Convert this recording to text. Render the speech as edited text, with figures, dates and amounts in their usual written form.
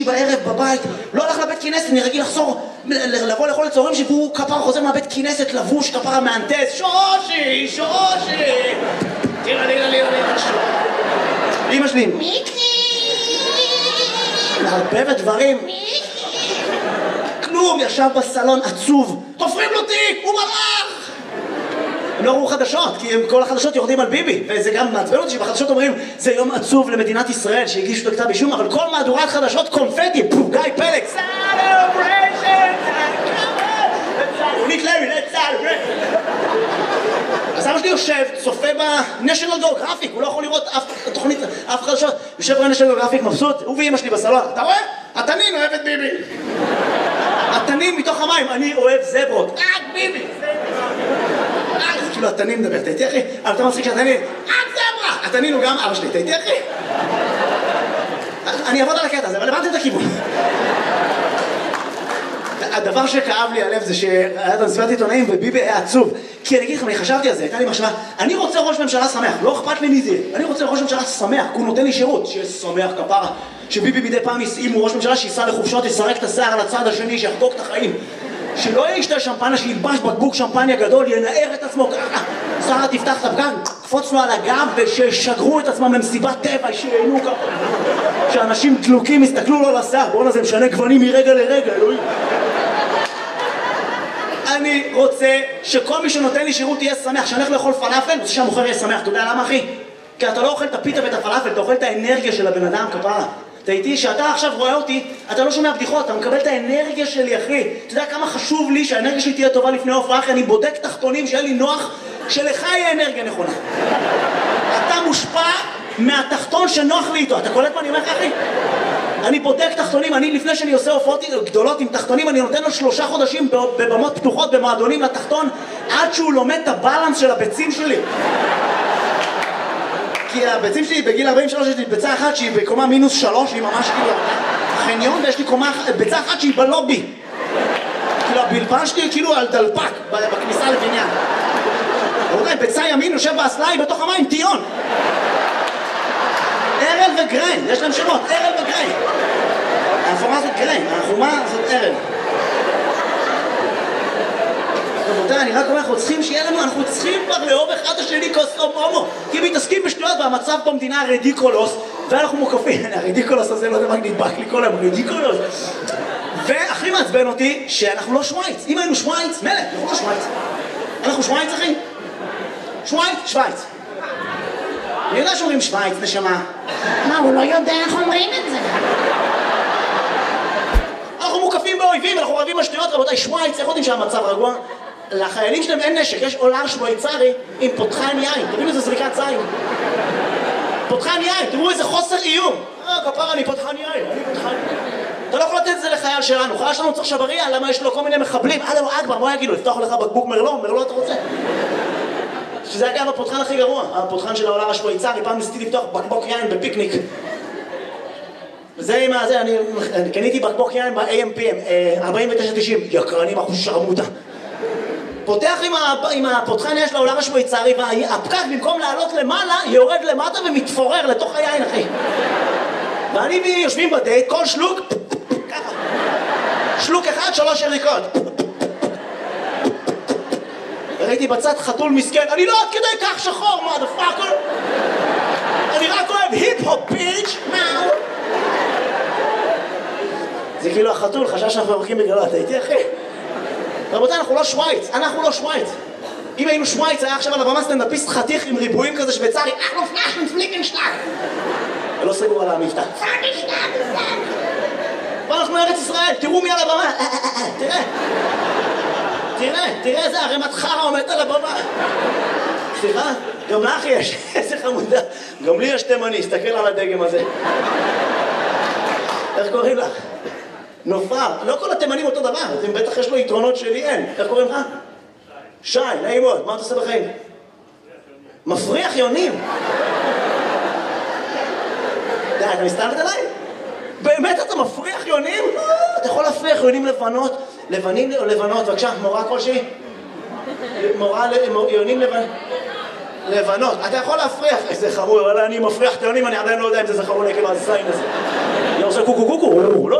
בערב בבית, לא הלך לבית כנסת, אני רגיל לבוא לכל הצהריים שהוא כפר חוזר מהבית כנסת לבוש, כפר המהנדס, שושי, תראה, אמא שלי, מערבבת דברים, כלום, ישב בסלון עצוב, תופרים לו תיק, הוא מלאך! הם לא ראו חדשות, כי כל החדשות יורדים על ביבי, וזה גם מעצבן אותי שבחדשות אומרים זה יום עצוב למדינת ישראל שהגישו את הכתב אישום, אבל כל מהדורת חדשות קונפטי, גיא פלג, רונית לוי, אז אבא שלי יושב, צופה ב-National Geographic, הוא לא יכול לראות אף חדשות, יושב ב-National Geographic מבסוט, הוא ואמא שלי בסלון, אתה רואה? התנין אוהב את ביבי, התנין מתוך המים, אני אוהב זברות, רק ביבי, זה כאילו התנין מדבר, אתה איתי אחי? אבל אתה מצחיק שהתנין, זברה! התנין הוא גם אבא שלי, אתה איתי אחי? אני אעבוד על הקטע הזה, אבל הבנתי את הכיוון. הדבר שכאב לי הלב זה שהיה את המסיבת עיתונאים וביבי היה עצוב. כי אני אגיד לכם, אני חשבתי על זה, הייתה לי מחשבה, אני רוצה ראש ממשלה שמח, לא אכפת לי מי זה, אני רוצה ראש ממשלה שמח, הוא נותן לי שירות, שיהיה שמח כפרה, שביבי מדי פעם אם הוא ראש ממשלה שייסע לחופשות, יסרק את השיער לצד השני, שיחגוג את החיים. שלא ישתה שמפניה, שילבש בקבוק שמפניה גדול, ינער את עצמו ככה, שרה תפתח את הפקק, קפוץ לו על הגב וששגרו את עצמם למסיבת טבע, שיהנו ככה, שאנשים דלוקים יסתכלו לו על השיער, בואנה זה משנה גוונים מרגע לרגע, אלוהים. אני רוצה שכל מי שנותן לי שירות יהיה שמח, שאני הולך לאכול פלאפל, רוצה שהמוכר יהיה שמח, אתה יודע למה אחי? כי אתה לא אוכל את הפיתה ואת הפלאפל, אתה אוכל את האנרגיה של הבן אדם כפרה. אתה איתי, שאתה עכשיו רואה אותי, אתה לא שומע בדיחות, אתה מקבל את האנרגיה שלי, אחי. אתה יודע כמה חשוב לי שהאנרגיה שלי תהיה טובה לפני ההופעה, אחי, אני בודק תחתונים שיהיה לי נוח, שלך יהיה אנרגיה נכונה. אתה מושפע מהתחתון שנוח לי איתו, אתה קולט מה אני אומר לך, אחי? אני בודק תחתונים, אני לפני שאני עושה הופעות גדולות עם תחתונים, אני נותן לו 3 חודשים בבמות פתוחות, במועדונים לתחתון, עד שהוא לומד את הבלנס של הביצים שלי. כי הביצים שלי בגיל 43 יש לי ביצה אחת שהיא בקומה -3, היא ממש כאילו חניון, ויש לי ביצה אחת שהיא בלובי. כאילו הבלבן שלי כאילו על דלפק בכניסה לבניין. רבותיי, ביצה ימין יושב באסלה, היא בתוך המים, טיון. ארל וגריין, יש להם שמות, ארל וגריין. האפורה זאת גריין, החומה זאת ארל. רבותיי, אני רק אומר, אנחנו צריכים שיהיה לנו, אנחנו צריכים כבר לאהוב אחד השני כוס הומו, כי מתעסקים בשטויות והמצב במדינה רדיקולוס, ואנחנו מוקפים, הרדיקולוס הזה, לא יודע מה נדבק לי כל היום, רדיקולוס. והכי מעצבן אותי שאנחנו לא שוויץ, אם היינו שוויץ, מלך, אנחנו לא שוויץ. אנחנו שוויץ, אחי? שוויץ. אני יודע שאומרים שוויץ, נשמה. מה, הוא לא יודע איך אומרים את זה? אנחנו מוקפים באויבים, אנחנו רבים בשטויות, רבותיי, שוויץ, איך יודעים שהמצב רגוע? לחיילים שלהם אין נשק, יש עולר שוויצרי עם פותחן יין, תראו איזה זריקת זין. פותחן יין, תראו איזה חוסר איום. כפר, אני פותחן יין. אתה לא יכול לתת את זה לחייל שלנו, חייל שלנו צריך שבריה, למה יש לו כל מיני מחבלים? אלו אכבר, מה יגידו? לפתוח לך בקבוק מרלו אתה רוצה? שזה אגב הפותחן הכי גרוע, הפותחן של העולר השוויצרי, פעם ניסיתי לפתוח בקבוק יין בפיקניק. זה עם הזה, אני קניתי בקבוק יין ב-AMPM, 49.90, יקרנים אחוז שרמוטה. פותח עם הפותחן יש לעולם השוויצרי, והפקק במקום לעלות למעלה, יורד למטה ומתפורר לתוך היין, אחי. ואני ויושבים בדייט, כל שלוק, ככה. שלוק אחד, 3 יריקות. ראיתי בצד חתול מסכן, אני לא עד כדי כך שחור, motherfucker. אני רק אוהב היפ-הופ, ביץ', מאו. זה כאילו החתול, חשש שאנחנו מברכים בגללו, אתה איתי אחי? רבותיי, אנחנו לא שוויץ, אנחנו לא שוויץ. אם היינו שוויץ, היה עכשיו על הבמה סטנדאפיסט חתיך עם ריבועים כזה שוויצרי, אנחנו פלאשן פליקנשטאג. ולא סגור על המבטא. ואנחנו מארץ ישראל, תראו מי על הבמה. תראה איזה ערימת חרא עומדת על הבמה. סליחה? גם לך יש, איזה חמודה. גם לי יש תימני, הסתכל על הדגם הזה. איך קוראים לך? נופר, לא כל התימנים אותו דבר, אתם בטח יש לו יתרונות שלי אין. איך קוראים לך? שי, נעים מאוד, מה אתה עושה בחיים? מפריח יונים. די, אתה מסתלת עליי? באמת אתה מפריח יונים? אתה יכול להפריח יונים לבנים או לבנות, בבקשה, מורה כלשהי? יונים לבנות, אתה יכול להפריח, איזה חמור, אבל אני מפריח את היונים, אני עדיין לא יודע אם זה זכרון עקב הזין הזה. אני רוצה קוקו קוקו, הוא לא